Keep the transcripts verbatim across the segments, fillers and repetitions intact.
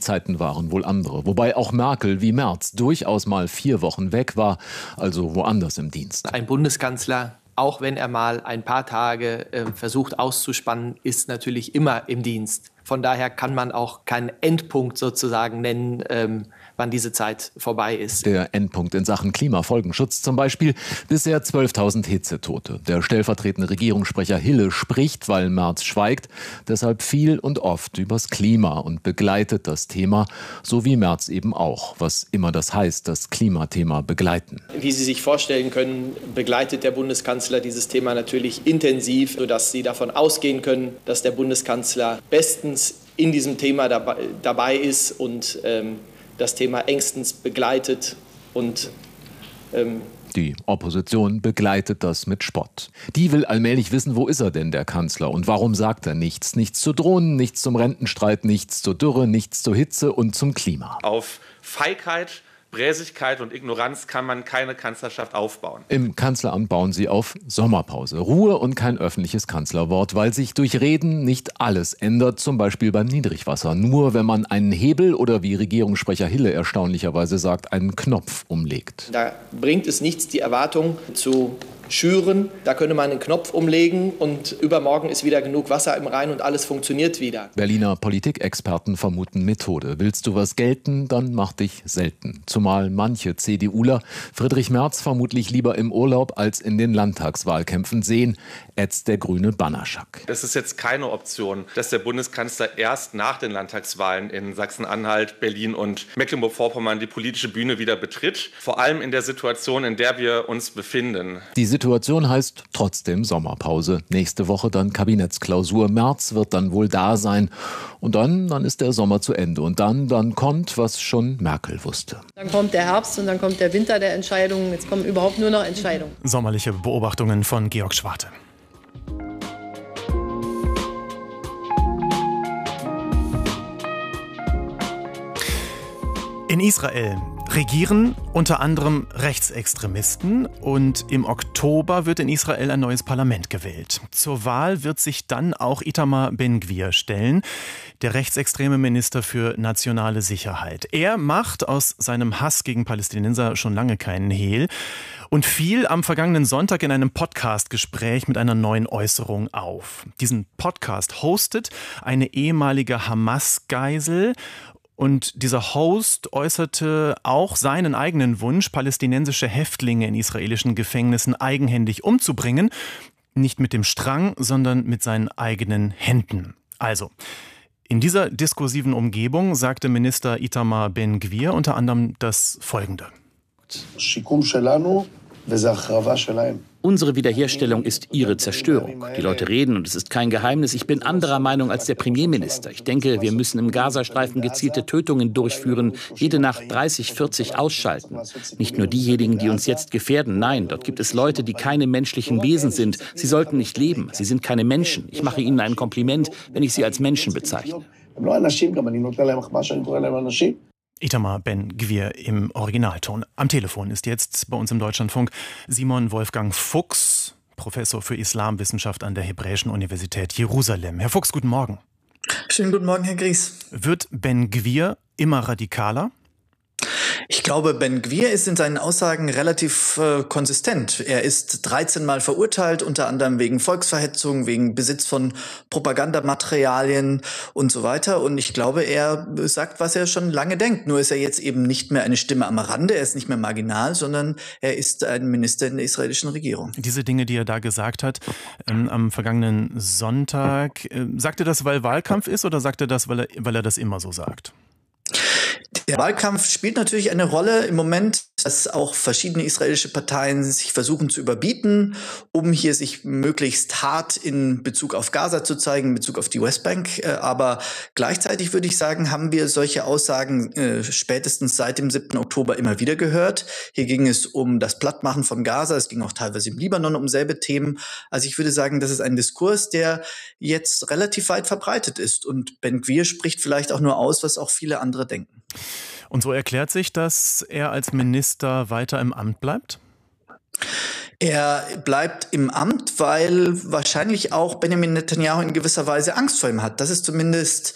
Zeiten waren wohl andere. Wobei auch Merkel wie Merz durchaus mal vier Wochen weg war, also woanders im Dienst. Ein Bundeskanzler, auch wenn er mal ein paar Tage äh, versucht auszuspannen, ist natürlich immer im Dienst. Von daher kann man auch keinen Endpunkt sozusagen nennen, ähm, wann diese Zeit vorbei ist. Der Endpunkt in Sachen Klimafolgenschutz zum Beispiel. Bisher zwölftausend Hitzetote. Der stellvertretende Regierungssprecher Hille spricht, weil Merz schweigt, deshalb viel und oft übers Klima und begleitet das Thema, so wie Merz eben auch, was immer das heißt, das Klimathema begleiten. Wie Sie sich vorstellen können, begleitet der Bundeskanzler dieses Thema natürlich intensiv, sodass Sie davon ausgehen können, dass der Bundeskanzler bestens in diesem Thema dabei, dabei ist und ähm, das Thema engstens begleitet und ähm Die Opposition begleitet das mit Spott. Die will allmählich wissen, wo ist er denn, der Kanzler? Und warum sagt er nichts? Nichts zu Drohnen, nichts zum Rentenstreit, nichts zur Dürre, nichts zur Hitze und zum Klima. Auf Feigheit, Bräsigkeit und Ignoranz kann man keine Kanzlerschaft aufbauen. Im Kanzleramt bauen sie auf Sommerpause. Ruhe und kein öffentliches Kanzlerwort, weil sich durch Reden nicht alles ändert, zum Beispiel beim Niedrigwasser. Nur wenn man einen Hebel oder, wie Regierungssprecher Hille erstaunlicherweise sagt, einen Knopf umlegt. Da bringt es nichts, die Erwartung zu schüren. Da könnte man einen Knopf umlegen und übermorgen ist wieder genug Wasser im Rhein und alles funktioniert wieder. Berliner Politikexperten vermuten Methode. Willst du was gelten, dann mach dich selten. Zumal manche CDUler Friedrich Merz vermutlich lieber im Urlaub als in den Landtagswahlkämpfen sehen, ätzt der grüne Banaschack. Es ist jetzt keine Option, dass der Bundeskanzler erst nach den Landtagswahlen in Sachsen-Anhalt, Berlin und Mecklenburg-Vorpommern die politische Bühne wieder betritt. Vor allem in der Situation, in der wir uns befinden. Die Situation heißt trotzdem Sommerpause. Nächste Woche dann Kabinettsklausur. Merz wird dann wohl da sein. Und dann, dann ist der Sommer zu Ende. Und dann, dann kommt, was schon Merkel wusste. Dann kommt der Herbst und dann kommt der Winter der Entscheidungen. Jetzt kommen überhaupt nur noch Entscheidungen. Sommerliche Beobachtungen von Georg Schwarte. In Israel regieren unter anderem Rechtsextremisten und im Oktober wird in Israel ein neues Parlament gewählt. Zur Wahl wird sich dann auch Itamar Ben-Gvir stellen, der rechtsextreme Minister für nationale Sicherheit. Er macht aus seinem Hass gegen Palästinenser schon lange keinen Hehl und fiel am vergangenen Sonntag in einem Podcast-Gespräch mit einer neuen Äußerung auf. Diesen Podcast hostet eine ehemalige Hamas-Geisel. Und dieser Host äußerte auch seinen eigenen Wunsch, palästinensische Häftlinge in israelischen Gefängnissen eigenhändig umzubringen. Nicht mit dem Strang, sondern mit seinen eigenen Händen. Also, in dieser diskursiven Umgebung sagte Minister Itamar Ben-Gvir unter anderem das Folgende. Unsere Wiederherstellung ist ihre Zerstörung. Die Leute reden und es ist kein Geheimnis. Ich bin anderer Meinung als der Premierminister. Ich denke, wir müssen im Gazastreifen gezielte Tötungen durchführen, jede Nacht dreißig, vierzig ausschalten. Nicht nur diejenigen, die uns jetzt gefährden. Nein, dort gibt es Leute, die keine menschlichen Wesen sind. Sie sollten nicht leben. Sie sind keine Menschen. Ich mache ihnen ein Kompliment, wenn ich sie als Menschen bezeichne. Itamar Ben-Gvir im Originalton. Am Telefon ist jetzt bei uns im Deutschlandfunk Simon Wolfgang Fuchs, Professor für Islamwissenschaft an der Hebräischen Universität Jerusalem. Herr Fuchs, guten Morgen. Schönen guten Morgen, Herr Gries. Wird Ben-Gvir immer radikaler? Ich glaube, Ben-Gvir ist in seinen Aussagen relativ äh, konsistent. Er ist dreizehn Mal verurteilt, unter anderem wegen Volksverhetzung, wegen Besitz von Propagandamaterialien und so weiter. Und ich glaube, er sagt, was er schon lange denkt. Nur ist er jetzt eben nicht mehr eine Stimme am Rande, er ist nicht mehr marginal, sondern er ist ein Minister in der israelischen Regierung. Diese Dinge, die er da gesagt hat, ähm, am vergangenen Sonntag, äh, sagt er das, weil Wahlkampf ist, oder sagt er das, weil er, weil er das immer so sagt? Der Wahlkampf spielt natürlich eine Rolle im Moment, dass auch verschiedene israelische Parteien sich versuchen zu überbieten, um hier sich möglichst hart in Bezug auf Gaza zu zeigen, in Bezug auf die Westbank. Aber gleichzeitig würde ich sagen, haben wir solche Aussagen äh, spätestens seit dem siebten Oktober immer wieder gehört. Hier ging es um das Plattmachen von Gaza, es ging auch teilweise im Libanon um selbe Themen. Also ich würde sagen, das ist ein Diskurs, der jetzt relativ weit verbreitet ist. Und Ben-Gvir spricht vielleicht auch nur aus, was auch viele andere denken. Und so erklärt sich, dass er als Minister weiter im Amt bleibt? Er bleibt im Amt, weil wahrscheinlich auch Benjamin Netanyahu in gewisser Weise Angst vor ihm hat. Das ist zumindest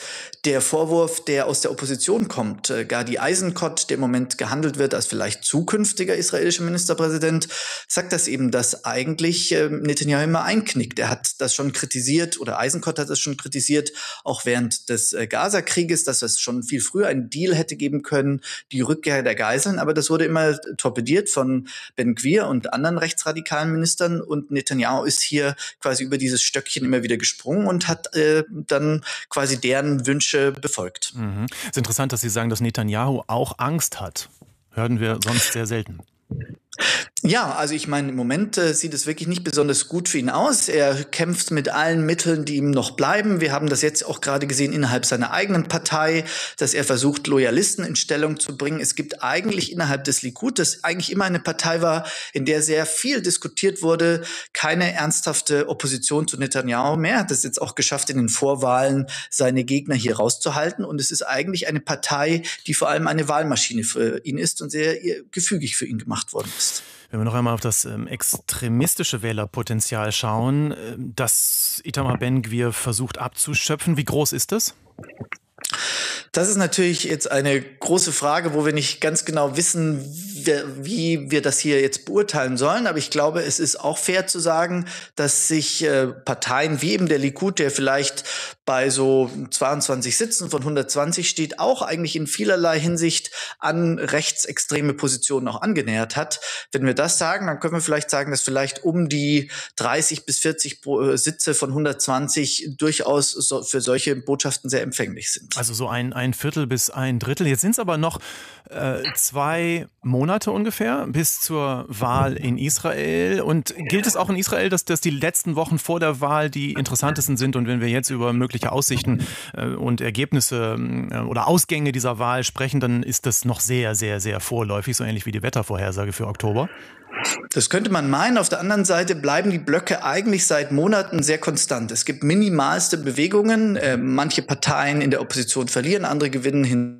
Der Vorwurf, der aus der Opposition kommt, äh, Gadi Eisenkot, der im Moment gehandelt wird als vielleicht zukünftiger israelischer Ministerpräsident, sagt das eben, dass eigentlich äh, Netanyahu immer einknickt. Er hat das schon kritisiert, oder Eisenkot hat das schon kritisiert, auch während des äh, Gaza-Krieges, dass es schon viel früher einen Deal hätte geben können, die Rückkehr der Geiseln, aber das wurde immer torpediert von Ben Gvir und anderen rechtsradikalen Ministern, und Netanyahu ist hier quasi über dieses Stöckchen immer wieder gesprungen und hat äh, dann quasi deren Wünsche befolgt. Mhm. Es ist interessant, dass Sie sagen, dass Netanyahu auch Angst hat. Hören wir sonst sehr selten. Ja, also ich meine, im Moment äh, sieht es wirklich nicht besonders gut für ihn aus. Er kämpft mit allen Mitteln, die ihm noch bleiben. Wir haben das jetzt auch gerade gesehen innerhalb seiner eigenen Partei, dass er versucht, Loyalisten in Stellung zu bringen. Es gibt eigentlich innerhalb des Likud, das eigentlich immer eine Partei war, in der sehr viel diskutiert wurde, keine ernsthafte Opposition zu Netanyahu mehr. Er hat es jetzt auch geschafft, in den Vorwahlen seine Gegner hier rauszuhalten. Und es ist eigentlich eine Partei, die vor allem eine Wahlmaschine für ihn ist und sehr gefügig für ihn gemacht worden ist. Wenn wir noch einmal auf das ähm, extremistische Wählerpotenzial schauen, äh, das Itamar Ben-Gvir versucht abzuschöpfen, wie groß ist das? Das ist natürlich jetzt eine große Frage, wo wir nicht ganz genau wissen, wie wir das hier jetzt beurteilen sollen. Aber ich glaube, es ist auch fair zu sagen, dass sich äh, Parteien wie eben der Likud, der vielleicht bei so zweiundzwanzig Sitzen von hundertzwanzig steht, auch eigentlich in vielerlei Hinsicht an rechtsextreme Positionen auch angenähert hat. Wenn wir das sagen, dann können wir vielleicht sagen, dass vielleicht um die dreißig bis vierzig Sitze von hundertzwanzig durchaus so für solche Botschaften sehr empfänglich sind. Also so ein, ein Viertel bis ein Drittel. Jetzt sind es aber noch äh, zwei Monate ungefähr bis zur Wahl in Israel. Und gilt es auch in Israel, dass, dass die letzten Wochen vor der Wahl die interessantesten sind? Und wenn wir jetzt über mögliche Aussichten äh, und Ergebnisse äh, oder Ausgänge dieser Wahl sprechen, dann ist das noch sehr, sehr, sehr vorläufig, so ähnlich wie die Wettervorhersage für Oktober. Das könnte man meinen. Auf der anderen Seite bleiben die Blöcke eigentlich seit Monaten sehr konstant. Es gibt minimalste Bewegungen. Äh, manche Parteien in der Opposition verlieren, andere gewinnen hin.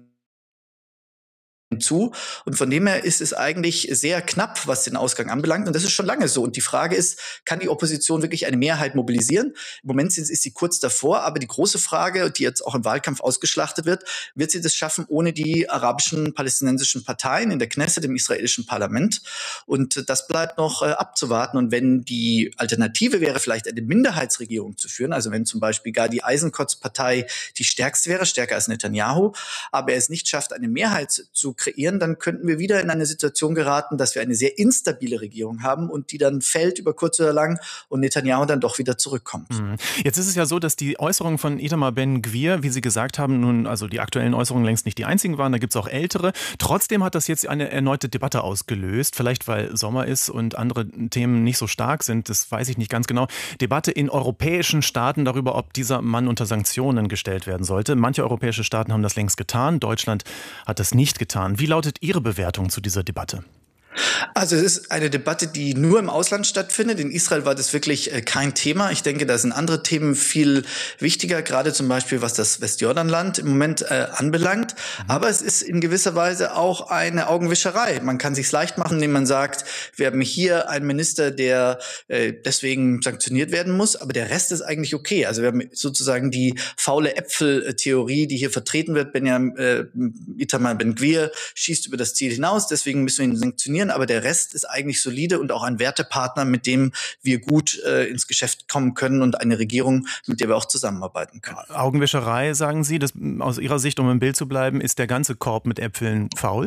Zu. Und von dem her ist es eigentlich sehr knapp, was den Ausgang anbelangt. Und das ist schon lange so. Und die Frage ist, kann die Opposition wirklich eine Mehrheit mobilisieren? Im Moment ist sie kurz davor. Aber die große Frage, die jetzt auch im Wahlkampf ausgeschlachtet wird, wird sie das schaffen ohne die arabischen, palästinensischen Parteien in der Knesset, im israelischen Parlament? Und das bleibt noch äh, abzuwarten. Und wenn die Alternative wäre, vielleicht eine Minderheitsregierung zu führen, also wenn zum Beispiel Gadi Eisenkots Partei die stärkste wäre, stärker als Netanyahu, aber er es nicht schafft, eine Mehrheit zu kreieren, dann könnten wir wieder in eine Situation geraten, dass wir eine sehr instabile Regierung haben und die dann fällt über kurz oder lang und Netanyahu dann doch wieder zurückkommt. Jetzt ist es ja so, dass die Äußerungen von Itamar Ben-Gvir, wie Sie gesagt haben, nun also die aktuellen Äußerungen längst nicht die einzigen waren, da gibt es auch ältere. Trotzdem hat das jetzt eine erneute Debatte ausgelöst, vielleicht weil Sommer ist und andere Themen nicht so stark sind, das weiß ich nicht ganz genau. Debatte in europäischen Staaten darüber, ob dieser Mann unter Sanktionen gestellt werden sollte. Manche europäische Staaten haben das längst getan, Deutschland hat das nicht getan. Wie lautet Ihre Bewertung zu dieser Debatte? Also es ist eine Debatte, die nur im Ausland stattfindet. In Israel war das wirklich äh, kein Thema. Ich denke, da sind andere Themen viel wichtiger, gerade zum Beispiel, was das Westjordanland im Moment äh, anbelangt. Aber es ist in gewisser Weise auch eine Augenwischerei. Man kann sich's leicht machen, indem man sagt, wir haben hier einen Minister, der äh, deswegen sanktioniert werden muss, aber der Rest ist eigentlich okay. Also wir haben sozusagen die faule Äpfel-Theorie, die hier vertreten wird. Benjamin, äh, Itamar Ben-Gvir schießt über das Ziel hinaus, deswegen müssen wir ihn sanktionieren. Aber der Rest ist eigentlich solide und auch ein Wertepartner, mit dem wir gut äh, ins Geschäft kommen können und eine Regierung, mit der wir auch zusammenarbeiten können. Augenwischerei, sagen Sie, das, aus Ihrer Sicht, um im Bild zu bleiben, ist der ganze Korb mit Äpfeln faul?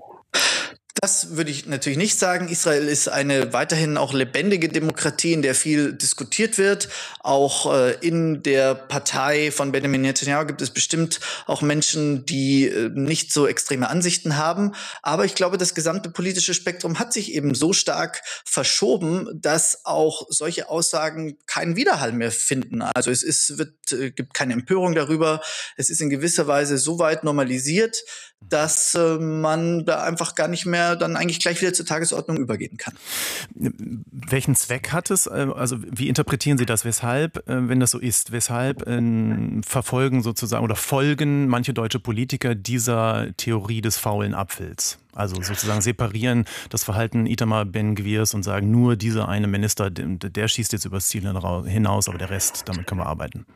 Das würde ich natürlich nicht sagen. Israel ist eine weiterhin auch lebendige Demokratie, in der viel diskutiert wird. Auch äh, in der Partei von Benjamin Netanyahu gibt es bestimmt auch Menschen, die äh, nicht so extreme Ansichten haben. Aber ich glaube, das gesamte politische Spektrum hat sich eben so stark verschoben, dass auch solche Aussagen keinen Widerhall mehr finden. Also es ist, wird, äh, gibt keine Empörung darüber. Es ist in gewisser Weise so weit normalisiert, dass äh, man da einfach gar nicht mehr dann eigentlich gleich wieder zur Tagesordnung übergehen kann. Welchen Zweck hat es? Also wie interpretieren Sie das? Weshalb, wenn das so ist, weshalb äh, verfolgen sozusagen oder folgen manche deutsche Politiker dieser Theorie des faulen Apfels? Also sozusagen separieren das Verhalten Itamar Ben-Gvirs und sagen, nur dieser eine Minister, der, der schießt jetzt übers Ziel hinaus, aber der Rest, damit können wir arbeiten.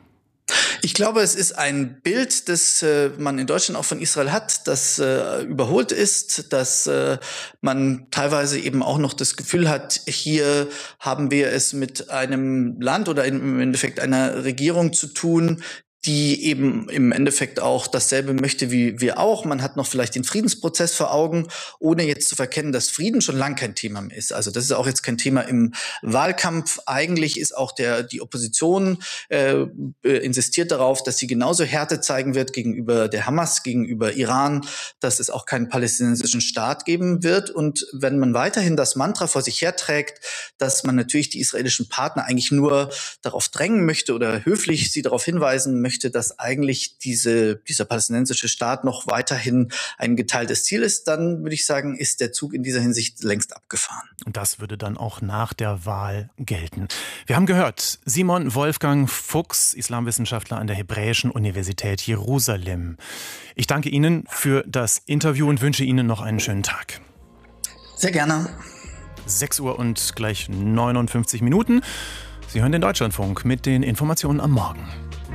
Ich glaube, es ist ein Bild, das äh, man in Deutschland auch von Israel hat, das äh, überholt ist, dass äh, man teilweise eben auch noch das Gefühl hat, hier haben wir es mit einem Land oder im Endeffekt einer Regierung zu tun, die eben im Endeffekt auch dasselbe möchte wie wir auch. Man hat noch vielleicht den Friedensprozess vor Augen, ohne jetzt zu verkennen, dass Frieden schon lang kein Thema mehr ist. Also das ist auch jetzt kein Thema im Wahlkampf. Eigentlich ist auch der die Opposition äh, insistiert darauf, dass sie genauso Härte zeigen wird gegenüber der Hamas, gegenüber Iran, dass es auch keinen palästinensischen Staat geben wird. Und wenn man weiterhin das Mantra vor sich herträgt, dass man natürlich die israelischen Partner eigentlich nur darauf drängen möchte oder höflich sie darauf hinweisen möchte, dass eigentlich diese, dieser palästinensische Staat noch weiterhin ein geteiltes Ziel ist, dann würde ich sagen, ist der Zug in dieser Hinsicht längst abgefahren. Und das würde dann auch nach der Wahl gelten. Wir haben gehört, Simon Wolfgang Fuchs, Islamwissenschaftler an der Hebräischen Universität Jerusalem. Ich danke Ihnen für das Interview und wünsche Ihnen noch einen schönen Tag. Sehr gerne. sechs Uhr und gleich neunundfünfzig Minuten. Sie hören den Deutschlandfunk mit den Informationen am Morgen.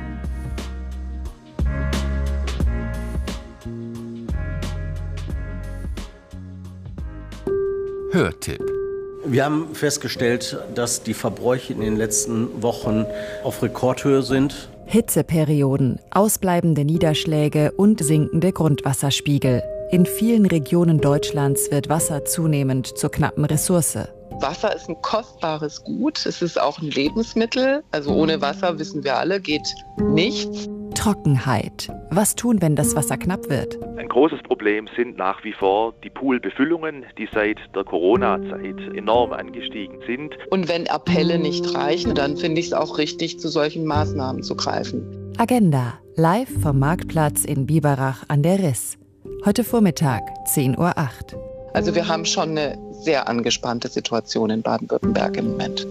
Hörtipp. Wir haben festgestellt, dass die Verbräuche in den letzten Wochen auf Rekordhöhe sind. Hitzeperioden, ausbleibende Niederschläge und sinkende Grundwasserspiegel. In vielen Regionen Deutschlands wird Wasser zunehmend zur knappen Ressource. Wasser ist ein kostbares Gut. Es ist auch ein Lebensmittel. Also ohne Wasser, wissen wir alle, geht nichts. Trockenheit. Was tun, wenn das Wasser knapp wird? Ein großes Problem sind nach wie vor die Poolbefüllungen, die seit der Corona-Zeit enorm angestiegen sind. Und wenn Appelle nicht reichen, dann finde ich es auch richtig, zu solchen Maßnahmen zu greifen. Agenda. Live vom Marktplatz in Biberach an der Riss. Heute Vormittag, zehn Uhr acht. Also wir haben schon eine sehr angespannte Situation in Baden-Württemberg im Moment.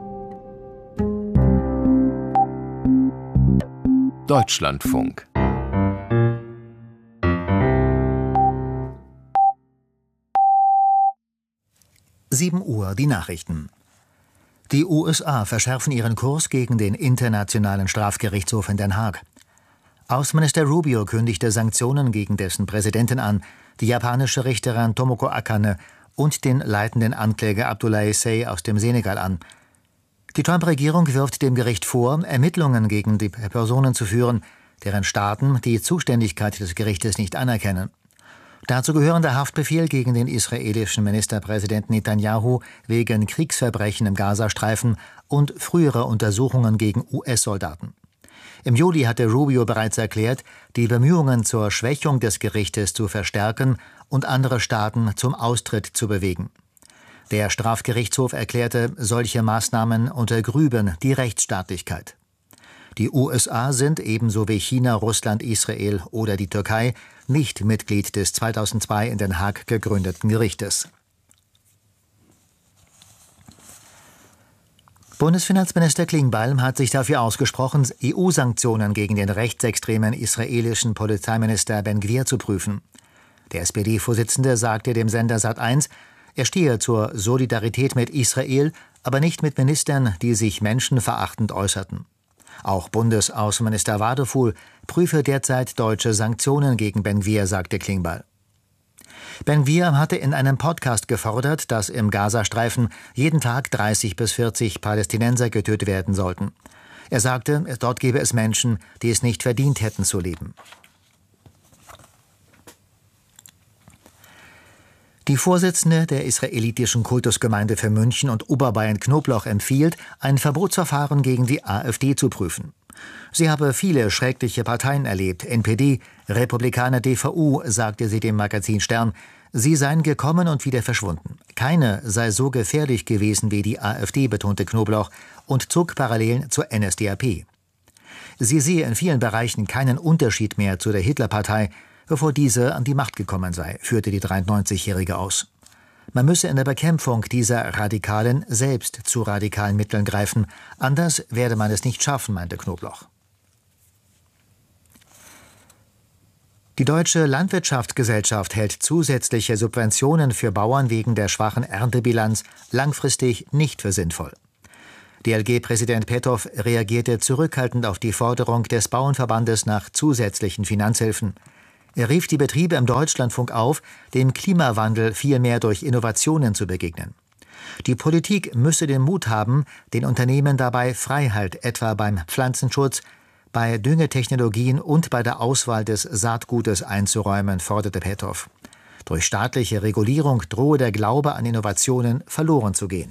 Deutschlandfunk. sieben Uhr, die Nachrichten. Die U S A verschärfen ihren Kurs gegen den Internationalen Strafgerichtshof in Den Haag. Außenminister Rubio kündigte Sanktionen gegen dessen Präsidenten an, die japanische Richterin Tomoko Akane und den leitenden Ankläger Abdoulaye Seye aus dem Senegal an. Die Trump-Regierung wirft dem Gericht vor, Ermittlungen gegen die Personen zu führen, deren Staaten die Zuständigkeit des Gerichtes nicht anerkennen. Dazu gehören der Haftbefehl gegen den israelischen Ministerpräsidenten Netanyahu wegen Kriegsverbrechen im Gazastreifen und frühere Untersuchungen gegen U S-Soldaten. Im Juli hatte Rubio bereits erklärt, die Bemühungen zur Schwächung des Gerichtes zu verstärken und andere Staaten zum Austritt zu bewegen. Der Strafgerichtshof erklärte, solche Maßnahmen untergrüben die Rechtsstaatlichkeit. Die U S A sind ebenso wie China, Russland, Israel oder die Türkei nicht Mitglied des zweitausendzwei in Den Haag gegründeten Gerichtes. Bundesfinanzminister Klingbeil hat sich dafür ausgesprochen, E U-Sanktionen gegen den rechtsextremen israelischen Polizeiminister Ben-Gvir zu prüfen. Der S P D-Vorsitzende sagte dem Sender Sat eins, er stehe zur Solidarität mit Israel, aber nicht mit Ministern, die sich menschenverachtend äußerten. Auch Bundesaußenminister Wadefuhl prüfe derzeit deutsche Sanktionen gegen Ben-Gvir, sagte Klingbeil. Ben-Gvir hatte in einem Podcast gefordert, dass im Gazastreifen jeden Tag dreißig bis vierzig Palästinenser getötet werden sollten. Er sagte, dort gebe es Menschen, die es nicht verdient hätten zu leben. Die Vorsitzende der israelitischen Kultusgemeinde für München und Oberbayern-Knoblauch empfiehlt, ein Verbotsverfahren gegen die AfD zu prüfen. Sie habe viele schreckliche Parteien erlebt, N P D, Republikaner, D V U, sagte sie dem Magazin Stern. Sie seien gekommen und wieder verschwunden. Keine sei so gefährlich gewesen wie die AfD, betonte Knoblauch und zog Parallelen zur N S D A P. Sie sehe in vielen Bereichen keinen Unterschied mehr zu der Hitlerpartei, bevor diese an die Macht gekommen sei, führte die dreiundneunzigjährige aus. Man müsse in der Bekämpfung dieser Radikalen selbst zu radikalen Mitteln greifen, anders werde man es nicht schaffen, meinte Knoblauch. Die Deutsche Landwirtschaftsgesellschaft hält zusätzliche Subventionen für Bauern wegen der schwachen Erntebilanz langfristig nicht für sinnvoll. D L G-Präsident Petow reagierte zurückhaltend auf die Forderung des Bauernverbandes nach zusätzlichen Finanzhilfen. Er rief die Betriebe im Deutschlandfunk auf, dem Klimawandel vielmehr durch Innovationen zu begegnen. Die Politik müsse den Mut haben, den Unternehmen dabei Freiheit etwa beim Pflanzenschutz, bei Düngetechnologien und bei der Auswahl des Saatgutes einzuräumen, forderte Petow. Durch staatliche Regulierung drohe der Glaube an Innovationen verloren zu gehen.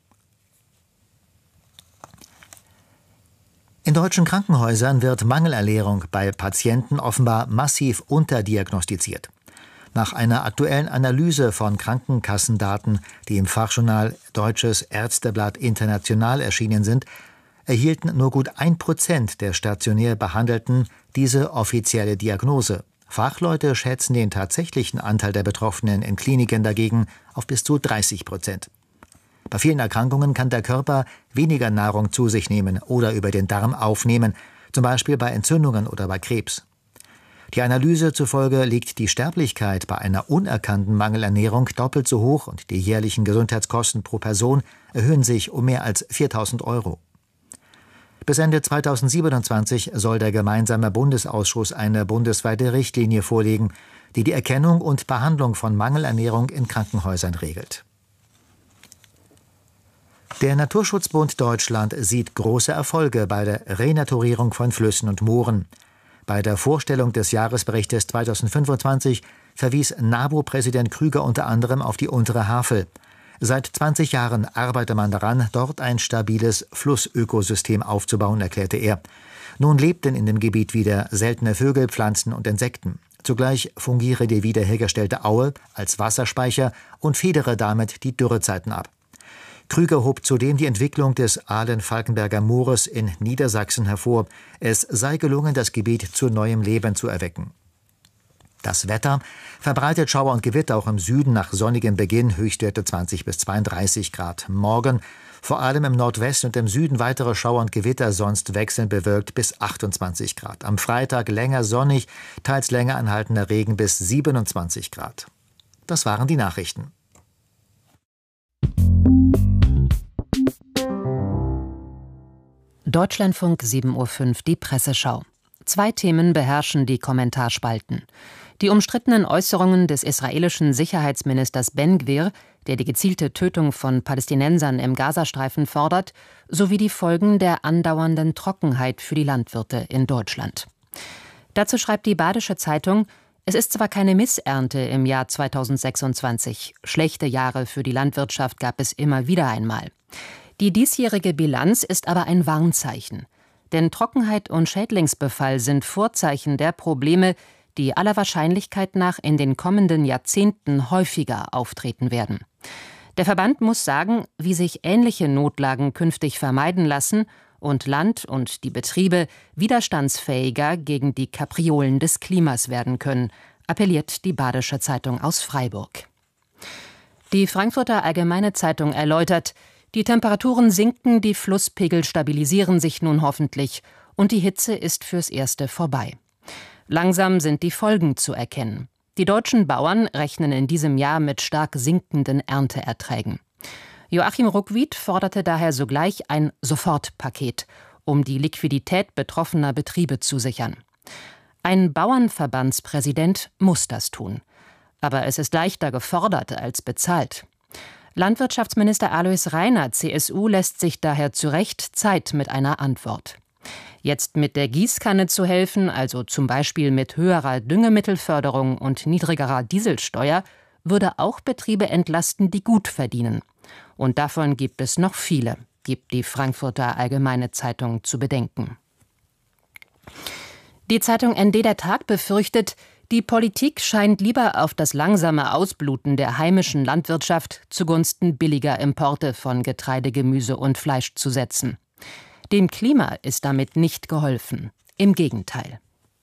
In deutschen Krankenhäusern wird Mangelernährung bei Patienten offenbar massiv unterdiagnostiziert. Nach einer aktuellen Analyse von Krankenkassendaten, die im Fachjournal Deutsches Ärzteblatt International erschienen sind, erhielten nur gut ein Prozent der stationär Behandelten diese offizielle Diagnose. Fachleute schätzen den tatsächlichen Anteil der Betroffenen in Kliniken dagegen auf bis zu dreißig Prozent. Bei vielen Erkrankungen kann der Körper weniger Nahrung zu sich nehmen oder über den Darm aufnehmen, zum Beispiel bei Entzündungen oder bei Krebs. Die Analyse zufolge liegt die Sterblichkeit bei einer unerkannten Mangelernährung doppelt so hoch und die jährlichen Gesundheitskosten pro Person erhöhen sich um mehr als viertausend Euro. Bis Ende zweitausendsiebenundzwanzig soll der gemeinsame Bundesausschuss eine bundesweite Richtlinie vorlegen, die die Erkennung und Behandlung von Mangelernährung in Krankenhäusern regelt. Der Naturschutzbund Deutschland sieht große Erfolge bei der Renaturierung von Flüssen und Mooren. Bei der Vorstellung des Jahresberichtes zweitausendfünfundzwanzig verwies NABU-Präsident Krüger unter anderem auf die Untere Havel. Seit zwanzig Jahren arbeite man daran, dort ein stabiles Flussökosystem aufzubauen, erklärte er. Nun lebten in dem Gebiet wieder seltene Vögel, Pflanzen und Insekten. Zugleich fungiere die wiederhergestellte Aue als Wasserspeicher und federe damit die Dürrezeiten ab. Krüger hob zudem die Entwicklung des Ahlen-Falkenberger Moores in Niedersachsen hervor. Es sei gelungen, das Gebiet zu neuem Leben zu erwecken. Das Wetter verbreitet Schauer und Gewitter auch im Süden nach sonnigem Beginn, Höchstwerte zwanzig bis zweiunddreißig Grad. Morgen vor allem im Nordwesten und im Süden weitere Schauer und Gewitter, sonst wechselnd bewölkt bis achtundzwanzig Grad. Am Freitag länger sonnig, teils länger anhaltender Regen bis siebenundzwanzig Grad. Das waren die Nachrichten. Deutschlandfunk sieben Uhr fünf, die Presseschau. Zwei Themen beherrschen die Kommentarspalten. Die umstrittenen Äußerungen des israelischen Sicherheitsministers Ben-Gvir, der die gezielte Tötung von Palästinensern im Gazastreifen fordert, sowie die Folgen der andauernden Trockenheit für die Landwirte in Deutschland. Dazu schreibt die Badische Zeitung: Es ist zwar keine Missernte im Jahr zweitausendsechsundzwanzig. Schlechte Jahre für die Landwirtschaft gab es immer wieder einmal. Die diesjährige Bilanz ist aber ein Warnzeichen. Denn Trockenheit und Schädlingsbefall sind Vorzeichen der Probleme, die aller Wahrscheinlichkeit nach in den kommenden Jahrzehnten häufiger auftreten werden. Der Verband muss sagen, wie sich ähnliche Notlagen künftig vermeiden lassen und Land und die Betriebe widerstandsfähiger gegen die Kapriolen des Klimas werden können, appelliert die Badische Zeitung aus Freiburg. Die Frankfurter Allgemeine Zeitung erläutert: Die Temperaturen sinken, die Flusspegel stabilisieren sich nun hoffentlich und die Hitze ist fürs Erste vorbei. Langsam sind die Folgen zu erkennen. Die deutschen Bauern rechnen in diesem Jahr mit stark sinkenden Ernteerträgen. Joachim Ruckwied forderte daher sogleich ein Sofortpaket, um die Liquidität betroffener Betriebe zu sichern. Ein Bauernverbandspräsident muss das tun. Aber es ist leichter gefordert als bezahlt. Landwirtschaftsminister Alois Rainer, C S U, lässt sich daher zu Recht Zeit mit einer Antwort. Jetzt mit der Gießkanne zu helfen, also zum Beispiel mit höherer Düngemittelförderung und niedrigerer Dieselsteuer, würde auch Betriebe entlasten, die gut verdienen. Und davon gibt es noch viele, gibt die Frankfurter Allgemeine Zeitung zu bedenken. Die Zeitung N D Der Tag befürchtet, die Politik scheint lieber auf das langsame Ausbluten der heimischen Landwirtschaft zugunsten billiger Importe von Getreide, Gemüse und Fleisch zu setzen. Dem Klima ist damit nicht geholfen. Im Gegenteil.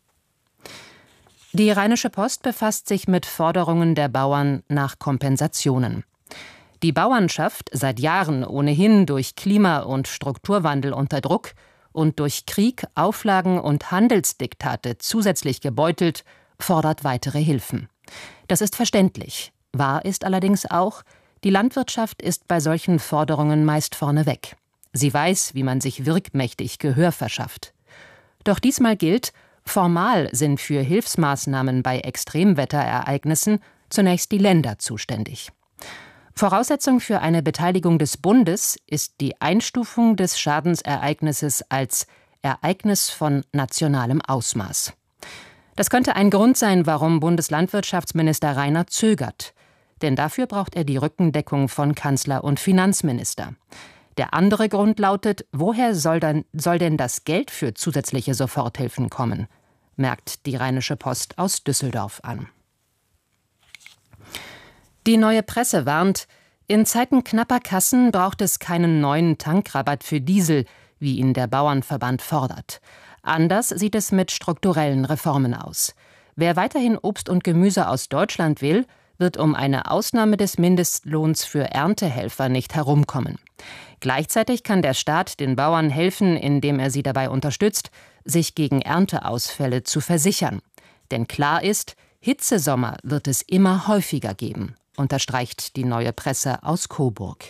Die Rheinische Post befasst sich mit Forderungen der Bauern nach Kompensationen. Die Bauernschaft, seit Jahren ohnehin durch Klima- und Strukturwandel unter Druck und durch Krieg, Auflagen und Handelsdiktate zusätzlich gebeutelt, fordert weitere Hilfen. Das ist verständlich. Wahr ist allerdings auch, die Landwirtschaft ist bei solchen Forderungen meist vorneweg. Sie weiß, wie man sich wirkmächtig Gehör verschafft. Doch diesmal gilt, formal sind für Hilfsmaßnahmen bei Extremwetterereignissen zunächst die Länder zuständig. Voraussetzung für eine Beteiligung des Bundes ist die Einstufung des Schadensereignisses als Ereignis von nationalem Ausmaß. Das könnte ein Grund sein, warum Bundeslandwirtschaftsminister Rainer zögert. Denn dafür braucht er die Rückendeckung von Kanzler und Finanzminister. Der andere Grund lautet, woher soll, dann, soll denn das Geld für zusätzliche Soforthilfen kommen? Merkt die Rheinische Post aus Düsseldorf an. Die Neue Presse warnt, in Zeiten knapper Kassen braucht es keinen neuen Tankrabatt für Diesel, wie ihn der Bauernverband fordert. Anders sieht es mit strukturellen Reformen aus. Wer weiterhin Obst und Gemüse aus Deutschland will, wird um eine Ausnahme des Mindestlohns für Erntehelfer nicht herumkommen. Gleichzeitig kann der Staat den Bauern helfen, indem er sie dabei unterstützt, sich gegen Ernteausfälle zu versichern. Denn klar ist, Hitzesommer wird es immer häufiger geben, unterstreicht die Neue Presse aus Coburg.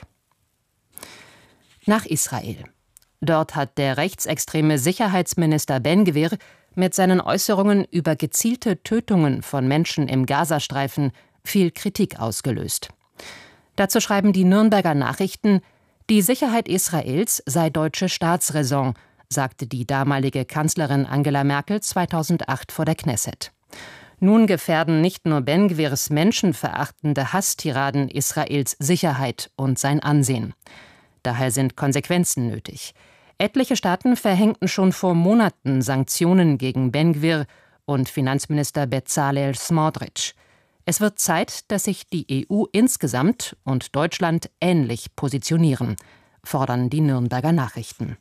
Nach Israel. Dort hat der rechtsextreme Sicherheitsminister Ben-Gvir mit seinen Äußerungen über gezielte Tötungen von Menschen im Gazastreifen viel Kritik ausgelöst. Dazu schreiben die Nürnberger Nachrichten, die Sicherheit Israels sei deutsche Staatsräson, sagte die damalige Kanzlerin Angela Merkel zweitausendacht vor der Knesset. Nun gefährden nicht nur Ben-Gvirs menschenverachtende Hasstiraden Israels Sicherheit und sein Ansehen. Daher sind Konsequenzen nötig. Etliche Staaten verhängten schon vor Monaten Sanktionen gegen Ben-Gvir und Finanzminister Bezalel Smotrich. Es wird Zeit, dass sich die E U insgesamt und Deutschland ähnlich positionieren, fordern die Nürnberger Nachrichten.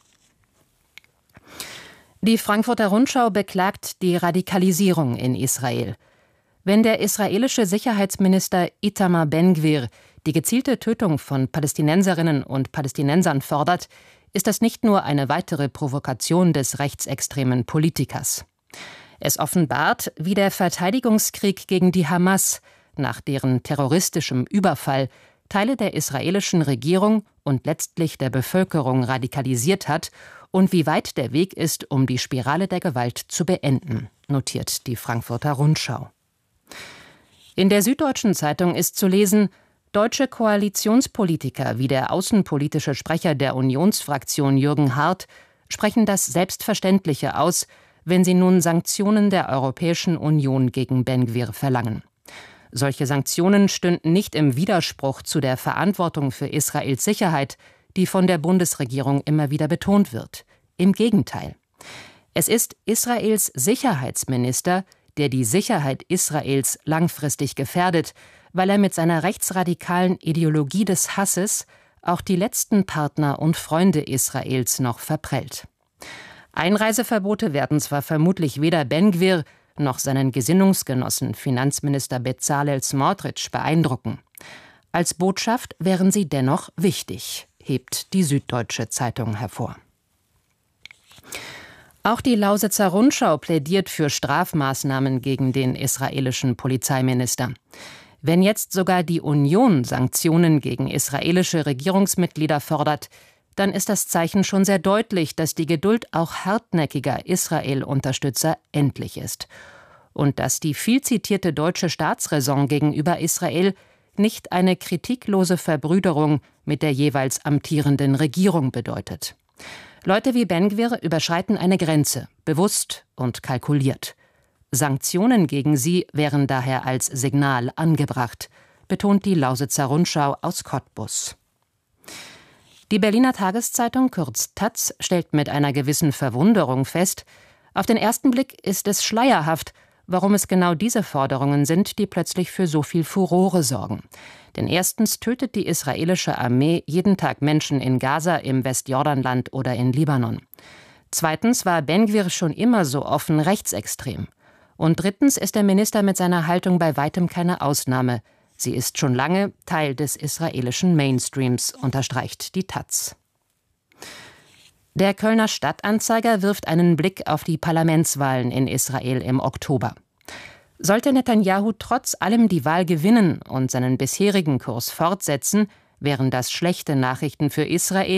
Die Frankfurter Rundschau beklagt die Radikalisierung in Israel. Wenn der israelische Sicherheitsminister Itamar Ben-Gvir die gezielte Tötung von Palästinenserinnen und Palästinensern fordert, ist das nicht nur eine weitere Provokation des rechtsextremen Politikers. Es offenbart, wie der Verteidigungskrieg gegen die Hamas, nach deren terroristischem Überfall Teile der israelischen Regierung und letztlich der Bevölkerung radikalisiert hat und wie weit der Weg ist, um die Spirale der Gewalt zu beenden, notiert die Frankfurter Rundschau. In der Süddeutschen Zeitung ist zu lesen, deutsche Koalitionspolitiker wie der außenpolitische Sprecher der Unionsfraktion Jürgen Hart sprechen das Selbstverständliche aus, wenn sie nun Sanktionen der Europäischen Union gegen Ben-Gvir verlangen. Solche Sanktionen stünden nicht im Widerspruch zu der Verantwortung für Israels Sicherheit, die von der Bundesregierung immer wieder betont wird. Im Gegenteil. Es ist Israels Sicherheitsminister, der die Sicherheit Israels langfristig gefährdet, weil er mit seiner rechtsradikalen Ideologie des Hasses auch die letzten Partner und Freunde Israels noch verprellt. Einreiseverbote werden zwar vermutlich weder Ben-Gvir noch seinen Gesinnungsgenossen Finanzminister Bezalel Smotrich beeindrucken. Als Botschaft wären sie dennoch wichtig, hebt die Süddeutsche Zeitung hervor. Auch die Lausitzer Rundschau plädiert für Strafmaßnahmen gegen den israelischen Polizeiminister. Wenn jetzt sogar die Union Sanktionen gegen israelische Regierungsmitglieder fordert, dann ist das Zeichen schon sehr deutlich, dass die Geduld auch hartnäckiger Israel-Unterstützer endlich ist. Und dass die viel zitierte deutsche Staatsräson gegenüber Israel nicht eine kritiklose Verbrüderung mit der jeweils amtierenden Regierung bedeutet. Leute wie Ben-Gvir überschreiten eine Grenze, bewusst und kalkuliert. Sanktionen gegen sie wären daher als Signal angebracht, betont die Lausitzer Rundschau aus Cottbus. Die Berliner Tageszeitung, kurz Taz, stellt mit einer gewissen Verwunderung fest, auf den ersten Blick ist es schleierhaft, warum es genau diese Forderungen sind, die plötzlich für so viel Furore sorgen. Denn erstens tötet die israelische Armee jeden Tag Menschen in Gaza, im Westjordanland oder in Libanon. Zweitens war Ben-Gvir schon immer so offen rechtsextrem. Und drittens ist der Minister mit seiner Haltung bei weitem keine Ausnahme. Sie ist schon lange Teil des israelischen Mainstreams, unterstreicht die Taz. Der Kölner Stadtanzeiger wirft einen Blick auf die Parlamentswahlen in Israel im Oktober. Sollte Netanjahu trotz allem die Wahl gewinnen und seinen bisherigen Kurs fortsetzen, wären das schlechte Nachrichten für Israel,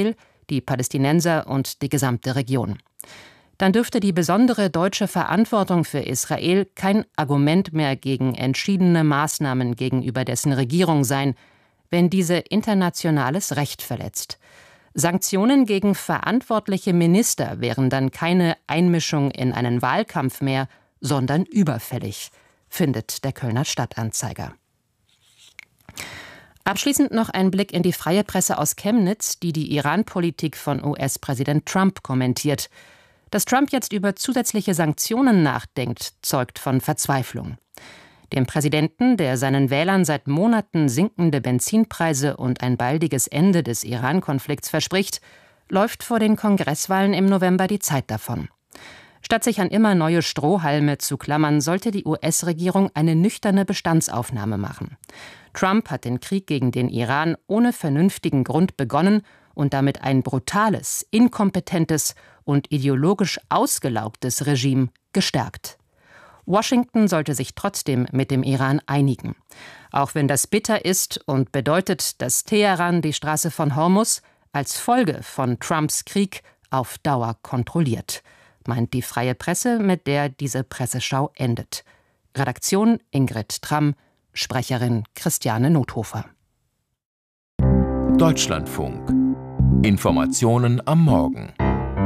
die Palästinenser und die gesamte Region. Dann dürfte die besondere deutsche Verantwortung für Israel kein Argument mehr gegen entschiedene Maßnahmen gegenüber dessen Regierung sein, wenn diese internationales Recht verletzt. Sanktionen gegen verantwortliche Minister wären dann keine Einmischung in einen Wahlkampf mehr, sondern überfällig, findet der Kölner Stadtanzeiger. Abschließend noch ein Blick in die freie Presse aus Chemnitz, die die Iran-Politik von U S-Präsident Trump kommentiert. Dass Trump jetzt über zusätzliche Sanktionen nachdenkt, zeugt von Verzweiflung. Dem Präsidenten, der seinen Wählern seit Monaten sinkende Benzinpreise und ein baldiges Ende des Iran-Konflikts verspricht, läuft vor den Kongresswahlen im November die Zeit davon. Statt sich an immer neue Strohhalme zu klammern, sollte die U S-Regierung eine nüchterne Bestandsaufnahme machen. Trump hat den Krieg gegen den Iran ohne vernünftigen Grund begonnen und damit ein brutales, inkompetentes und ideologisch ausgelaugtes Regime gestärkt. Washington sollte sich trotzdem mit dem Iran einigen. Auch wenn das bitter ist und bedeutet, dass Teheran die Straße von Hormuz als Folge von Trumps Krieg auf Dauer kontrolliert, meint die freie Presse, mit der diese Presseschau endet. Redaktion Ingrid Tramm, Sprecherin Christiane Nothofer. Deutschlandfunk. Informationen am Morgen.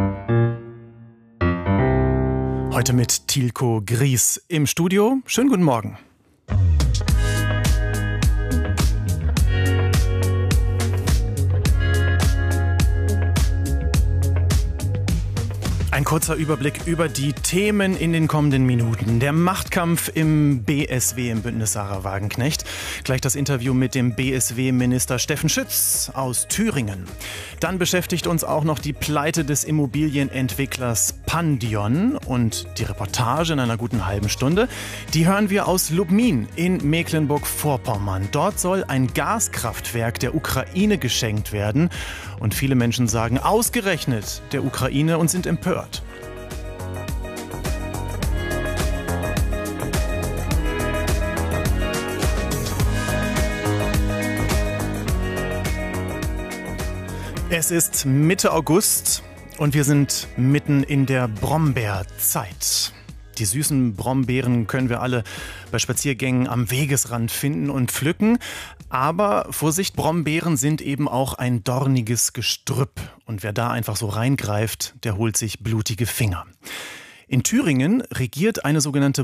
Heute mit Tilko Gries im Studio. Schönen guten Morgen. Ein kurzer Überblick über die Themen in den kommenden Minuten. Der Machtkampf im B S W, im Bündnis Sarah Wagenknecht. Gleich das Interview mit dem B S W-Minister Steffen Schütz aus Thüringen. Dann beschäftigt uns auch noch die Pleite des Immobilienentwicklers Pandion und die Reportage in einer guten halben Stunde. Die hören wir aus Lubmin in Mecklenburg-Vorpommern. Dort soll ein Gaskraftwerk der Ukraine geschenkt werden. Und viele Menschen sagen ausgerechnet der Ukraine und sind empört. Es ist Mitte August und wir sind mitten in der Brombeerzeit. Die süßen Brombeeren können wir alle bei Spaziergängen am Wegesrand finden und pflücken. Aber Vorsicht, Brombeeren sind eben auch ein dorniges Gestrüpp. Und wer da einfach so reingreift, der holt sich blutige Finger. In Thüringen regiert eine sogenannte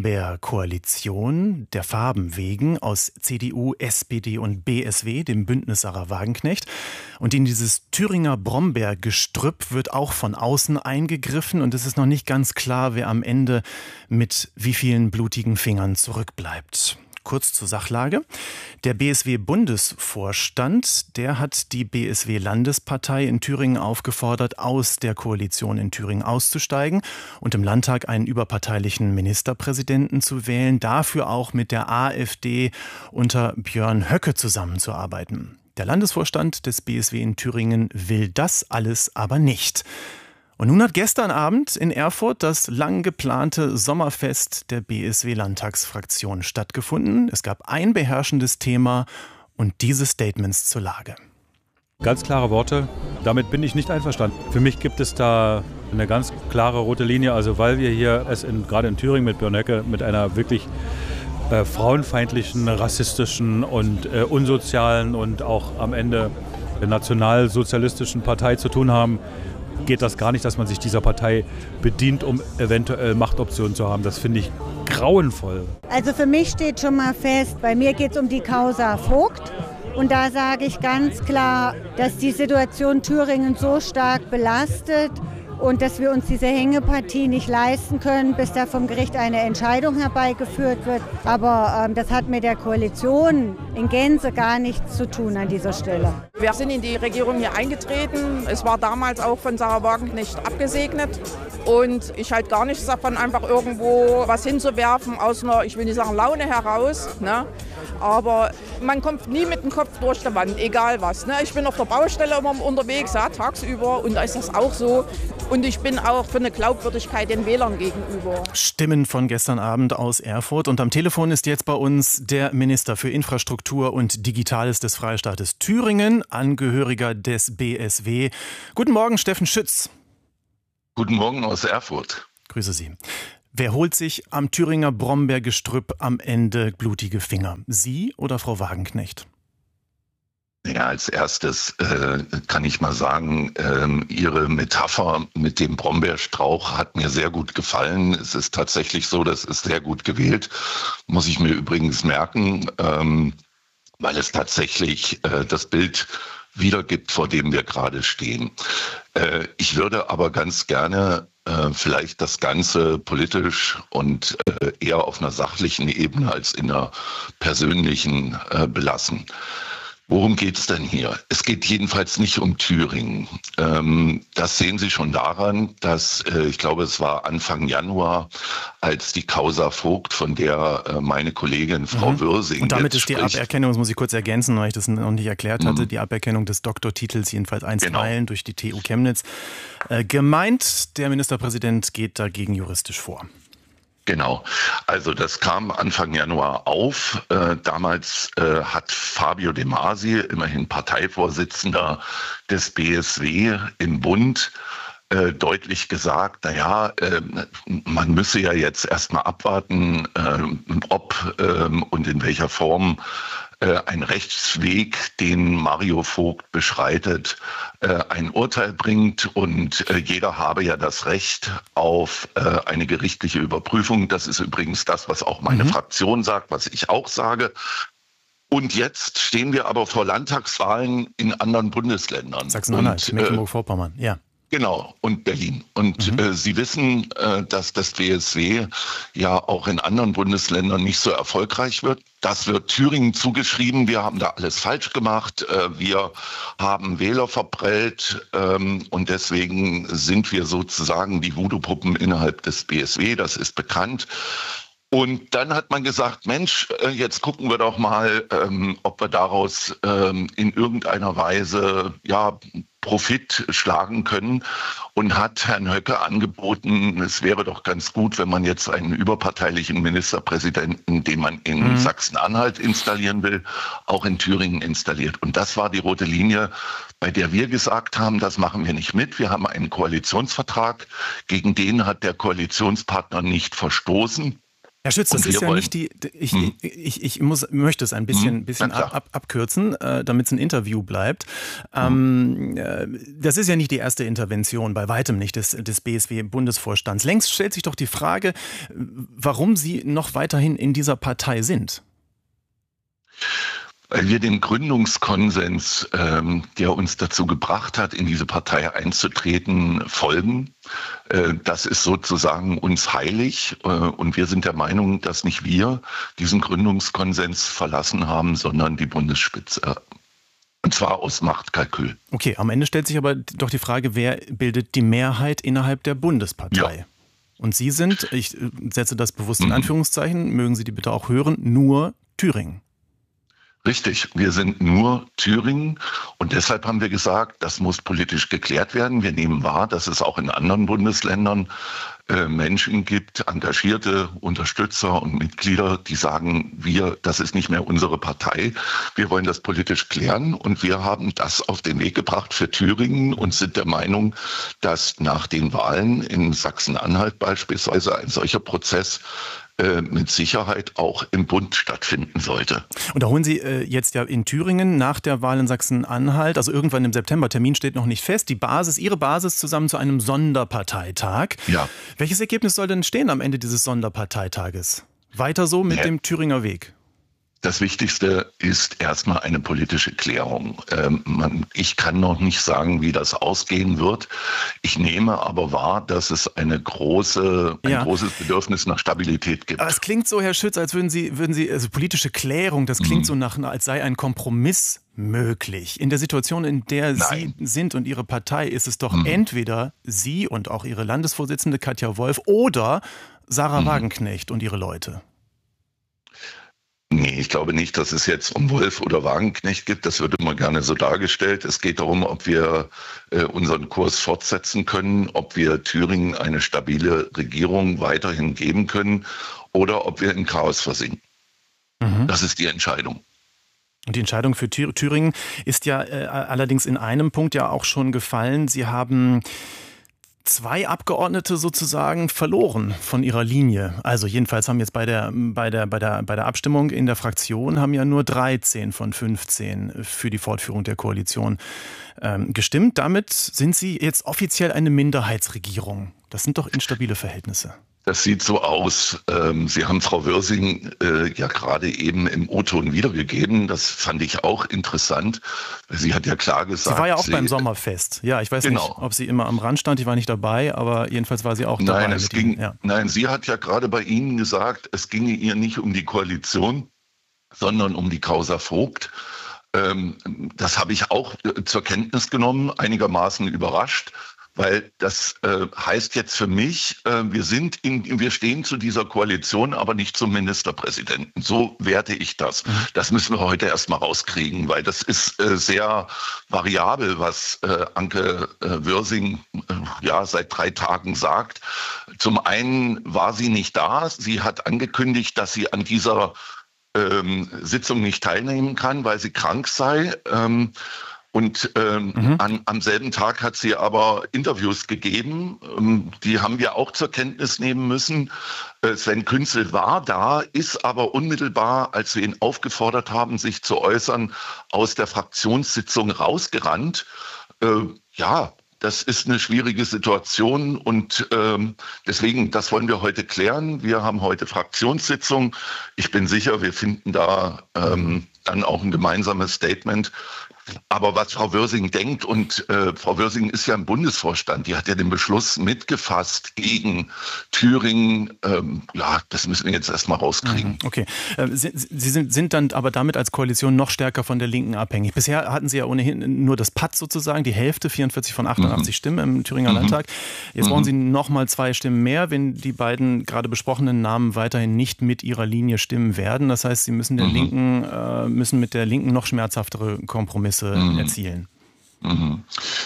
Brombeerkoalition der Farben wegen aus C D U, S P D und B S W, dem Bündnis Sarah Wagenknecht. Und in dieses Thüringer Brombeergestrüpp wird auch von außen eingegriffen. Und es ist noch nicht ganz klar, wer am Ende mit wie vielen blutigen Fingern zurückbleibt. Kurz zur Sachlage. Der B S W-Bundesvorstand, der hat die B S W-Landespartei in Thüringen aufgefordert, aus der Koalition in Thüringen auszusteigen und im Landtag einen überparteilichen Ministerpräsidenten zu wählen, dafür auch mit der AfD unter Björn Höcke zusammenzuarbeiten. Der Landesvorstand des B S W in Thüringen will das alles aber nicht. Und nun hat gestern Abend in Erfurt das lang geplante Sommerfest der B S W-Landtagsfraktion stattgefunden. Es gab ein beherrschendes Thema und diese Statements zur Lage. Ganz klare Worte, damit bin ich nicht einverstanden. Für mich gibt es da eine ganz klare rote Linie, also weil wir hier es in, gerade in Thüringen mit Björn Höcke mit einer wirklich äh, frauenfeindlichen, rassistischen und äh, unsozialen und auch am Ende nationalsozialistischen Partei zu tun haben, geht das gar nicht, dass man sich dieser Partei bedient, um eventuell Machtoptionen zu haben. Das finde ich grauenvoll. Also für mich steht schon mal fest, bei mir geht es um die Causa Vogt. Und da sage ich ganz klar, dass die Situation Thüringen so stark belastet und dass wir uns diese Hängepartie nicht leisten können, bis da vom Gericht eine Entscheidung herbeigeführt wird. Aber ähm, das hat mit der Koalition in Gänze gar nichts zu tun an dieser Stelle. Wir sind in die Regierung hier eingetreten. Es war damals auch von Sarah Wagenknecht abgesegnet. Und ich halte gar nichts davon, einfach irgendwo was hinzuwerfen aus einer, ich will nicht sagen Laune heraus, ne? Aber man kommt nie mit dem Kopf durch die Wand, egal was. Ne? Ich bin auf der Baustelle immer unterwegs, ja, tagsüber, und da ist das auch so. Und ich bin auch für eine Glaubwürdigkeit den Wählern gegenüber. Stimmen von gestern Abend aus Erfurt. Und am Telefon ist jetzt bei uns der Minister für Infrastruktur und Digitales des Freistaates Thüringen, Angehöriger des B S W. Guten Morgen, Steffen Schütz. Guten Morgen aus Erfurt. Grüße Sie. Wer holt sich am Thüringer Brombeergestrüpp am Ende blutige Finger? Sie oder Frau Wagenknecht? Ja, als erstes äh, kann ich mal sagen, äh, Ihre Metapher mit dem Brombeerstrauch hat mir sehr gut gefallen. Es ist tatsächlich so, das ist sehr gut gewählt. Muss ich mir übrigens merken, ähm, weil es tatsächlich äh, das Bild wiedergibt, vor dem wir gerade stehen. Äh, ich würde aber ganz gerne äh, vielleicht das Ganze politisch und äh, eher auf einer sachlichen Ebene als in einer persönlichen äh, belassen. Worum geht es denn hier? Es geht jedenfalls nicht um Thüringen. Ähm, das sehen Sie schon daran, dass, äh, ich glaube, es war Anfang Januar, als die Causa Vogt, von der äh, meine Kollegin Frau mhm. Würsing Und damit ist spricht, die Aberkennung, das muss ich kurz ergänzen, weil ich das noch nicht erklärt hatte, mhm. die Aberkennung des Doktortitels jedenfalls einstweilen genau. durch die T U Chemnitz. Äh, gemeint, der Ministerpräsident geht dagegen juristisch vor. Genau, also das kam Anfang Januar auf. Äh, damals äh, hat Fabio De Masi, immerhin Parteivorsitzender des B S W im Bund, äh, deutlich gesagt, naja, äh, man müsse ja jetzt erstmal abwarten, äh, ob äh, und in welcher Form äh, ein Rechtsweg, den Mario Vogt beschreitet, äh, ein Urteil bringt, und äh, jeder habe ja das Recht auf äh, eine gerichtliche Überprüfung. Das ist übrigens das, was auch meine mhm. Fraktion sagt, was ich auch sage. Und jetzt stehen wir aber vor Landtagswahlen in anderen Bundesländern. Sachsen-Anhalt, Mecklenburg-Vorpommern, äh, ja. Genau, und Berlin. Und mhm. äh, Sie wissen, äh, dass das B S W ja auch in anderen Bundesländern nicht so erfolgreich wird. Das wird Thüringen zugeschrieben. Wir haben da alles falsch gemacht. Äh, wir haben Wähler verprellt. Ähm, und deswegen sind wir sozusagen die Voodoo-Puppen innerhalb des B S W. Das ist bekannt. Und dann hat man gesagt, Mensch, jetzt gucken wir doch mal, ähm, ob wir daraus ähm, in irgendeiner Weise ja Profit schlagen können, und hat Herrn Höcke angeboten, es wäre doch ganz gut, wenn man jetzt einen überparteilichen Ministerpräsidenten, den man in mhm. Sachsen-Anhalt installieren will, auch in Thüringen installiert. Und das war die rote Linie, bei der wir gesagt haben, das machen wir nicht mit. Wir haben einen Koalitionsvertrag, gegen den hat der Koalitionspartner nicht verstoßen. Herr Schütz, das ist ja nicht die, ich, hm. ich, ich muss, möchte es ein bisschen, hm. bisschen ab, ab, abkürzen, äh, damit es ein Interview bleibt. Ähm, äh, das ist ja nicht die erste Intervention, bei weitem nicht, des, des B S W-Bundesvorstands. Längst stellt sich doch die Frage, warum Sie noch weiterhin in dieser Partei sind. Weil wir dem Gründungskonsens, ähm, der uns dazu gebracht hat, in diese Partei einzutreten, folgen. Äh, das ist sozusagen uns heilig. Äh, und wir sind der Meinung, dass nicht wir diesen Gründungskonsens verlassen haben, sondern die Bundesspitze. Und zwar aus Machtkalkül. Okay, am Ende stellt sich aber doch die Frage, wer bildet die Mehrheit innerhalb der Bundespartei? Ja. Und Sie sind, ich setze das bewusst in Anführungszeichen, mögen Sie die bitte auch hören, nur Thüringen. Richtig, wir sind nur Thüringen, und deshalb haben wir gesagt, das muss politisch geklärt werden. Wir nehmen wahr, dass es auch in anderen Bundesländern äh, Menschen gibt, engagierte Unterstützer und Mitglieder, die sagen, wir, das ist nicht mehr unsere Partei. Wir wollen das politisch klären, und wir haben das auf den Weg gebracht für Thüringen und sind der Meinung, dass nach den Wahlen in Sachsen-Anhalt beispielsweise ein solcher Prozess mit Sicherheit auch im Bund stattfinden sollte. Und da holen Sie äh, jetzt ja in Thüringen nach der Wahl in Sachsen-Anhalt, also irgendwann im September, Termin steht noch nicht fest, die Basis, Ihre Basis zusammen zu einem Sonderparteitag. Ja. Welches Ergebnis soll denn stehen am Ende dieses Sonderparteitages? Weiter so mit ja. dem Thüringer Weg? Das Wichtigste ist erstmal eine politische Klärung. Ähm, man, ich kann noch nicht sagen, wie das ausgehen wird. Ich nehme aber wahr, dass es eine große, ein ja. großes Bedürfnis nach Stabilität gibt. Aber es klingt so, Herr Schütz, als würden Sie, würden Sie, also politische Klärung, das klingt mhm. so nach, als sei ein Kompromiss möglich. In der Situation, in der Nein. Sie sind und Ihre Partei, ist es doch mhm. entweder Sie und auch Ihre Landesvorsitzende Katja Wolf oder Sarah mhm. Wagenknecht und ihre Leute. Nee, ich glaube nicht, dass es jetzt um Wolf oder Wagenknecht geht. Das wird immer gerne so dargestellt. Es geht darum, ob wir äh, unseren Kurs fortsetzen können, ob wir Thüringen eine stabile Regierung weiterhin geben können oder ob wir im Chaos versinken. Mhm. Das ist die Entscheidung. Und die Entscheidung für Thüringen ist ja äh, allerdings in einem Punkt ja auch schon gefallen. Sie haben zwei Abgeordnete sozusagen verloren von ihrer Linie. Also jedenfalls haben jetzt bei der, bei der, bei der, bei der Abstimmung in der Fraktion haben ja nur dreizehn von fünfzehn für die Fortführung der Koalition ähm, gestimmt. Damit sind Sie jetzt offiziell eine Minderheitsregierung. Das sind doch instabile Verhältnisse. Das sieht so aus. Sie haben Frau Wörsing ja gerade eben im O-Ton wiedergegeben. Das fand ich auch interessant. Sie hat ja klar gesagt... Sie war ja auch sie, beim Sommerfest. Ja, ich weiß genau. nicht, ob sie immer am Rand stand. Ich war nicht dabei, aber jedenfalls war sie auch dabei. Nein, es ging, ja. nein, sie hat ja gerade bei Ihnen gesagt, es ginge ihr nicht um die Koalition, sondern um die Causa Vogt. Das habe ich auch zur Kenntnis genommen, einigermaßen überrascht. Weil das äh, heißt jetzt für mich, äh, wir sind in, wir stehen zu dieser Koalition, aber nicht zum Ministerpräsidenten. So werte ich das. Mhm. Das müssen wir heute erstmal rauskriegen, weil das ist äh, sehr variabel, was äh, Anke äh, Wörsing äh, ja seit drei Tagen sagt. Zum einen war sie nicht da. Sie hat angekündigt, dass sie an dieser ähm, Sitzung nicht teilnehmen kann, weil sie krank sei. Ähm, Und ähm, mhm. an, am selben Tag hat sie aber Interviews gegeben, ähm, die haben wir auch zur Kenntnis nehmen müssen. Äh, Sven Künzel war da, ist aber unmittelbar, als wir ihn aufgefordert haben, sich zu äußern, aus der Fraktionssitzung rausgerannt. Äh, ja, das ist eine schwierige Situation und ähm, deswegen, das wollen wir heute klären. Wir haben heute Fraktionssitzung. Ich bin sicher, wir finden da ähm, dann auch ein gemeinsames Statement. Aber was Frau Wörsing denkt, und äh, Frau Wörsing ist ja im Bundesvorstand, die hat ja den Beschluss mitgefasst gegen Thüringen. Ähm, ja, das müssen wir jetzt erstmal rauskriegen. Okay. Äh, Sie, Sie sind, sind dann aber damit als Koalition noch stärker von der Linken abhängig. Bisher hatten Sie ja ohnehin nur das P A T sozusagen, die Hälfte, vierundvierzig von achtundachtzig mhm. Stimmen im Thüringer mhm. Landtag. Jetzt mhm. brauchen Sie noch mal zwei Stimmen mehr, wenn die beiden gerade besprochenen Namen weiterhin nicht mit ihrer Linie stimmen werden. Das heißt, Sie müssen der mhm. Linken, äh, müssen mit der Linken noch schmerzhaftere Kompromisse Mhm. erzielen. Mhm.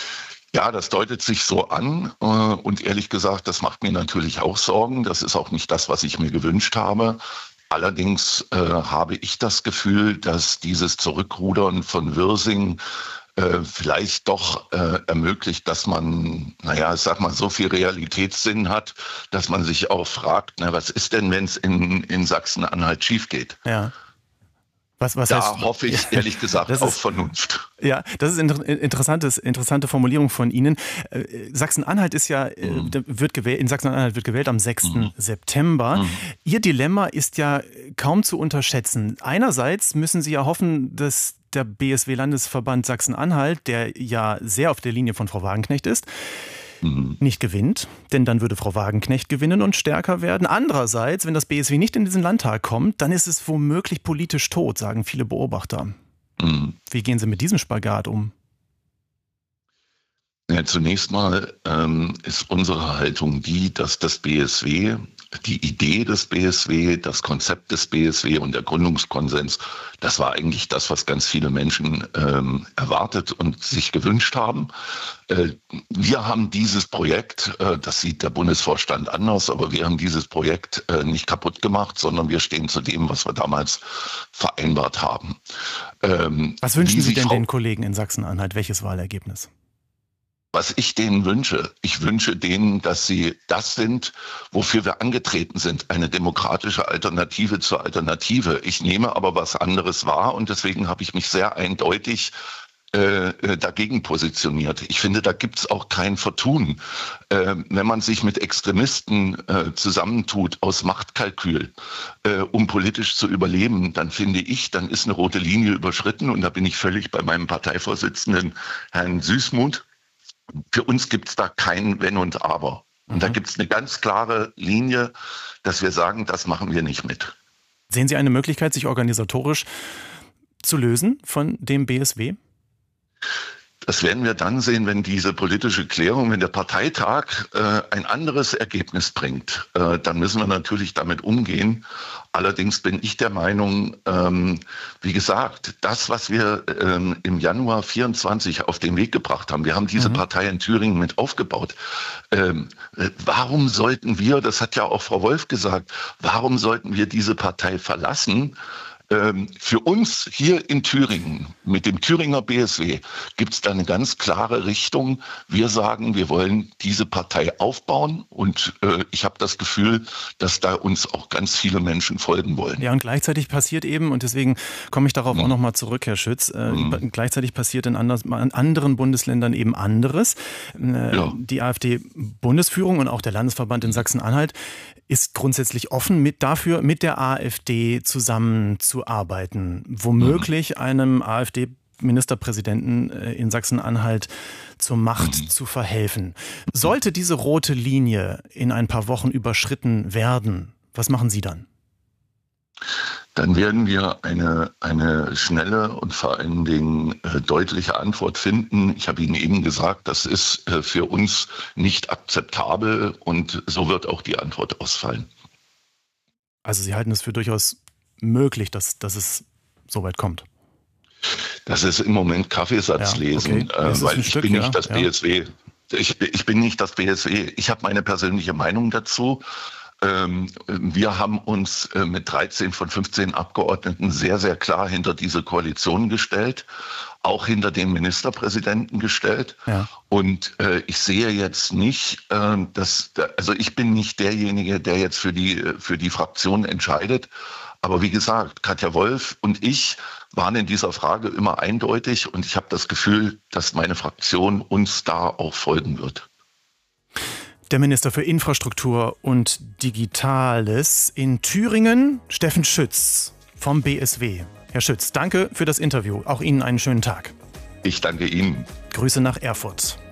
Ja, das deutet sich so an und ehrlich gesagt, das macht mir natürlich auch Sorgen. Das ist auch nicht das, was ich mir gewünscht habe. Allerdings äh, habe ich das Gefühl, dass dieses Zurückrudern von Wörsing äh, vielleicht doch äh, ermöglicht, dass man, naja, ich sag mal, so viel Realitätssinn hat, dass man sich auch fragt, na, was ist denn, wenn es in, in Sachsen-Anhalt schief geht? Ja. Was, was da heißt, hoffe ich ehrlich gesagt ist, auf Vernunft. Ja, das ist eine interessantes, interessante Formulierung von Ihnen. Sachsen-Anhalt ist ja, mhm. wird gewählt, in Sachsen-Anhalt wird gewählt am sechsten Mhm. September. Mhm. Ihr Dilemma ist ja kaum zu unterschätzen. Einerseits müssen Sie ja hoffen, dass der B S W-Landesverband Sachsen-Anhalt, der ja sehr auf der Linie von Frau Wagenknecht ist, nicht gewinnt, denn dann würde Frau Wagenknecht gewinnen und stärker werden. Andererseits, wenn das B S W nicht in diesen Landtag kommt, dann ist es womöglich politisch tot, sagen viele Beobachter. Mhm. Wie gehen Sie mit diesem Spagat um? Ja, zunächst mal ähm, ist unsere Haltung die, dass das B S W, die Idee des B S W, das Konzept des B S W und der Gründungskonsens, das war eigentlich das, was ganz viele Menschen ähm, erwartet und sich gewünscht haben. Äh, wir haben dieses Projekt, äh, das sieht der Bundesvorstand anders, aber wir haben dieses Projekt äh, nicht kaputt gemacht, sondern wir stehen zu dem, was wir damals vereinbart haben. Ähm, was wünschen Sie denn den Kollegen in Sachsen-Anhalt? Welches Wahlergebnis? Was ich denen wünsche, ich wünsche denen, dass sie das sind, wofür wir angetreten sind, eine demokratische Alternative zur Alternative. Ich nehme aber was anderes wahr und deswegen habe ich mich sehr eindeutig äh, dagegen positioniert. Ich finde, da gibt's auch kein Vertun. Äh, wenn man sich mit Extremisten äh, zusammentut aus Machtkalkül, äh, um politisch zu überleben, dann finde ich, dann ist eine rote Linie überschritten. Und da bin ich völlig bei meinem Parteivorsitzenden Herrn Süßmuth. Für uns gibt's da kein Wenn und Aber. Und mhm. da gibt's eine ganz klare Linie, dass wir sagen, das machen wir nicht mit. Sehen Sie eine Möglichkeit, sich organisatorisch zu lösen von dem B S W? Das werden wir dann sehen, wenn diese politische Klärung, wenn der Parteitag äh, ein anderes Ergebnis bringt. Äh, dann müssen wir natürlich damit umgehen. Allerdings bin ich der Meinung, ähm, wie gesagt, das, was wir ähm, im Januar vierundzwanzig auf den Weg gebracht haben, wir haben diese mhm. Partei in Thüringen mit aufgebaut. Ähm, äh, warum sollten wir, das hat ja auch Frau Wolf gesagt, warum sollten wir diese Partei verlassen? Für uns hier in Thüringen, mit dem Thüringer B S W, gibt es da eine ganz klare Richtung. Wir sagen, wir wollen diese Partei aufbauen und äh, ich habe das Gefühl, dass da uns auch ganz viele Menschen folgen wollen. Ja, und gleichzeitig passiert eben, und deswegen komme ich darauf mhm. auch nochmal zurück, Herr Schütz, äh, mhm. gleichzeitig passiert in anders, in anderen Bundesländern eben anderes. Äh, ja. Die AfD-Bundesführung und auch der Landesverband in Sachsen-Anhalt ist grundsätzlich offen mit dafür, mit der AfD zusammenzuarbeiten, womöglich einem AfD-Ministerpräsidenten in Sachsen-Anhalt zur Macht mhm. zu verhelfen. Sollte diese rote Linie in ein paar Wochen überschritten werden, was machen Sie dann? Dann werden wir eine, eine schnelle und vor allen Dingen äh, deutliche Antwort finden. Ich habe Ihnen eben gesagt, das ist äh, für uns nicht akzeptabel und so wird auch die Antwort ausfallen. Also Sie halten es für durchaus möglich, dass, dass es so weit kommt? Das ist im Moment Kaffeesatz ja, lesen, okay. äh, weil ich Stück, bin nicht ja, das ja. B S W. Ich, ich bin nicht das B S W. Ich habe meine persönliche Meinung dazu. Wir haben uns mit dreizehn von fünfzehn Abgeordneten sehr, sehr klar hinter diese Koalition gestellt, auch hinter den Ministerpräsidenten gestellt. Ja. Und äh, ich sehe jetzt nicht, äh, dass, also ich bin nicht derjenige, der jetzt für die, für die Fraktion entscheidet. Aber wie gesagt, Katja Wolf und ich waren in dieser Frage immer eindeutig und ich habe das Gefühl, dass meine Fraktion uns da auch folgen wird. Der Minister für Infrastruktur und Digitales in Thüringen, Steffen Schütz vom B S W. Herr Schütz, danke für das Interview. Auch Ihnen einen schönen Tag. Ich danke Ihnen. Grüße nach Erfurt.